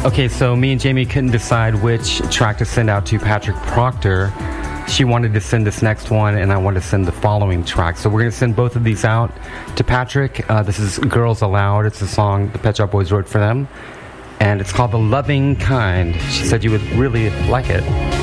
Okay, so me and Jamie couldn't decide which track to send out to Patrick Proctor. She wanted to send this next one, and I wanted to send the following track. So we're going to send both of these out to Patrick. This is Girls Aloud. It's a song the Pet Shop Boys wrote for them, and it's called The Loving Kind. She said you would really like it.